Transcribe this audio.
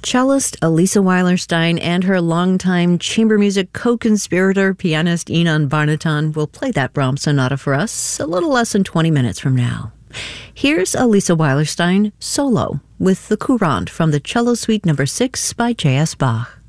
Cellist Elisa Weilerstein and her longtime chamber music co-conspirator, pianist Inon Barnaton, will play that Brahms sonata for us a little less than 20 minutes from now. Here's Elisa Weilerstein solo with the Courante from the Cello Suite No. 6 by J.S. Bach.